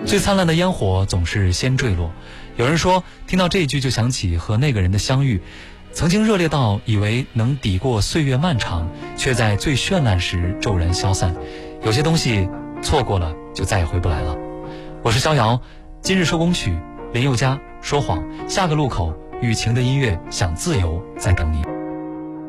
最灿烂的烟火总是先坠落。有人说，听到这一句就想起和那个人的相遇，曾经热烈到以为能抵过岁月漫长，却在最绚烂时骤然消散。有些东西错过了就再也回不来了。我是逍遥，今日收工曲林宥嘉说谎，下个路口雨晴的音乐想自由在等你。